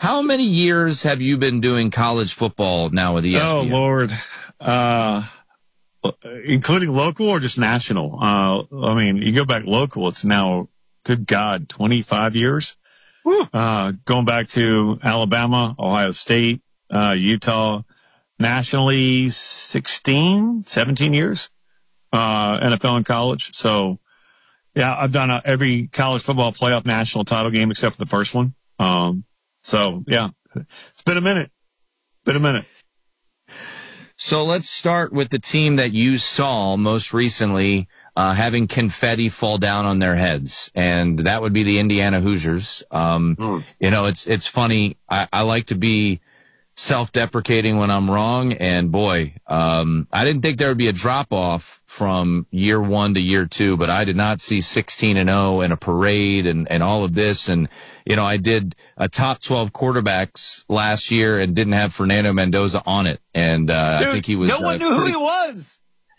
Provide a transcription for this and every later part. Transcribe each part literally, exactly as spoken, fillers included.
how many years have you been doing college football now with E S P N? Oh, Lord. Uh, including local or just national? Uh, I mean, you go back local, it's now, good God, twenty-five years. Uh, going back to Alabama, Ohio State, uh, Utah, nationally sixteen, seventeen years, uh, N F L and college. So, yeah, I've done uh, every college football playoff national title game except for the first one. Um, so, yeah, it's been a minute. Been a minute. So let's start with the team that you saw most recently uh, having confetti fall down on their heads, and that would be the Indiana Hoosiers. Um, mm. You know, it's it's funny. I, I like to be self-deprecating when I'm wrong, and boy, um, I didn't think there would be a drop-off from year one to year two, but I did not see sixteen and oh and a parade and, and all of this. And, you know, I did a top twelve quarterbacks last year and didn't have Fernando Mendoza on it. And uh, Dude, I think he was. No one uh, knew pretty, who he was.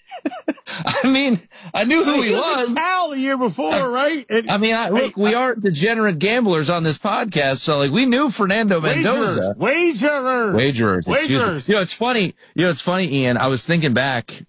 I mean, I knew who he, he was. was Cal the year before, right? And, I mean, I, look, we aren't degenerate gamblers on this podcast, so like we knew Fernando Mendoza. Wagerers, wagerers, wagerers. You know, it's funny. You know, it's funny, Ian. I was thinking back.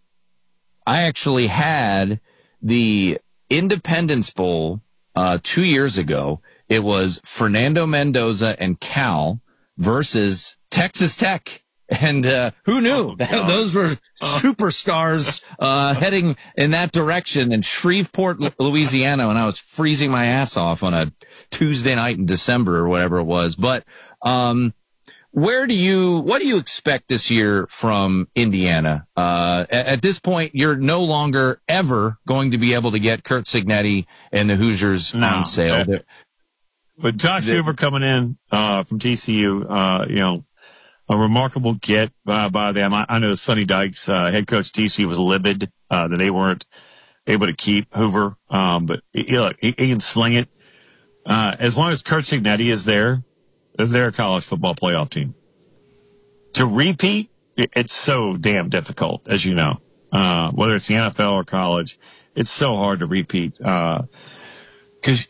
I actually had the Independence Bowl uh, two years ago. It was Fernando Mendoza and Cal versus Texas Tech. And uh, who knew? Oh, those were superstars uh, heading in that direction in Shreveport, Louisiana, when I was freezing my ass off on a Tuesday night in December or whatever it was. But um, where do you, what do you expect this year from Indiana? Uh, at, at this point, you're no longer ever going to be able to get Curt Cignetti and the Hoosiers no, on sale. That, but Josh Hoover coming in uh, from T C U, uh, you know, a remarkable get uh, by them. I, I know Sonny Dykes, uh, head coach T C U, was livid uh, that they weren't able to keep Hoover. Um, but he, look, he, he can sling it. Uh, as long as Curt Cignetti is there, they're a college football playoff team. To repeat, it, it's so damn difficult, as you know. Uh, whether it's the N F L or college, it's so hard to repeat. Uh, cause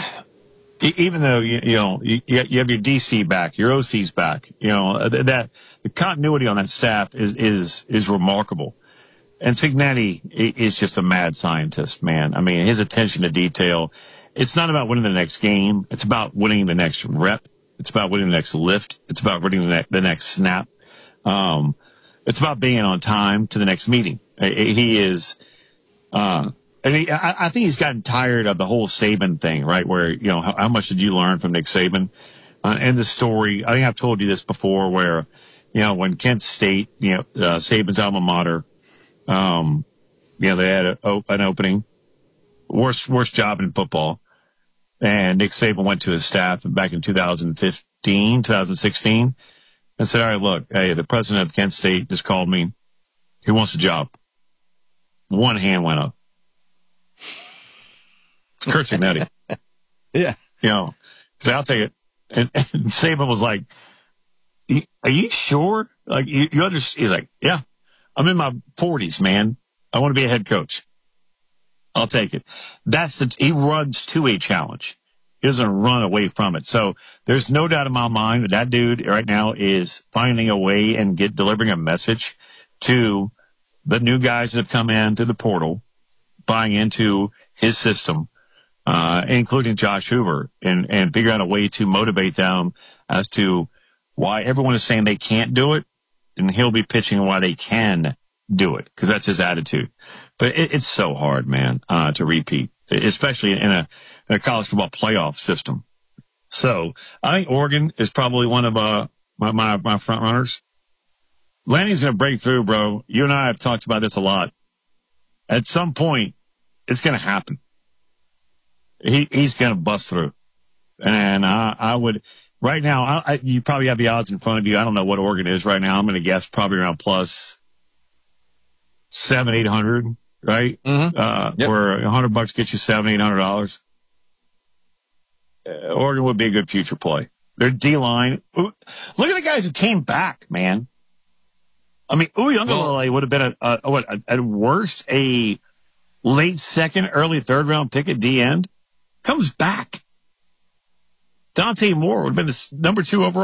even though, you, you know, you, you have your D C back, your O C's back, you know, that the continuity on that staff is, is, is remarkable. And Cignetti is just a mad scientist, man. I mean, his attention to detail, it's not about winning the next game. It's about winning the next rep. It's about winning the next lift. It's about winning the, ne- the next snap. Um, it's about being on time to the next meeting. He is, uh, I mean, I, I think he's gotten tired of the whole Saban thing, right? Where, you know, how, how much did you learn from Nick Saban? Uh, and the story, I think I've told you this before, where, you know, when Kent State, you know, uh, Saban's alma mater, um, you know, they had a, an opening, worst, worst job in football. And Nick Saban went to his staff back in two thousand fifteen, two thousand sixteen, and said, all right, look, hey, the president of Kent State just called me. He wants a job. One hand went up. It's Curt Cignetti. Yeah. You know, so I'll take it. And, and Saban was like, are you sure? Like, you, you understand? He's like, yeah, I'm in my forties, man. I want to be a head coach. I'll take it. That's the, he runs to a challenge. He doesn't run away from it. So there's no doubt in my mind that that dude right now is finding a way and get delivering a message to the new guys that have come in through the portal, buying into his system, uh, including Josh Hoover, and, and figure out a way to motivate them as to why everyone is saying they can't do it, and he'll be pitching why they can do it, because that's his attitude. But it, it's so hard, man, uh, to repeat, especially in a, in a college football playoff system. So I think Oregon is probably one of uh, my, my, my front runners. Lanny's going to break through, bro. You and I have talked about this a lot. At some point, it's going to happen. He, he's going to bust through. And I, I would, right now, I, I, you probably have the odds in front of you. I don't know what Oregon is right now. I'm going to guess probably around plus seven, eight hundred, right? Mm-hmm. Uh, yep. Where a hundred bucks gets you seven, eight hundred dollars. Uh, Oregon would be a good future play. Their D line. Look at the guys who came back, man. I mean, Uiagalelei would have been a, a what at worst a late second, early third round pick at D end. Comes back. Dante Moore would have been the number two overall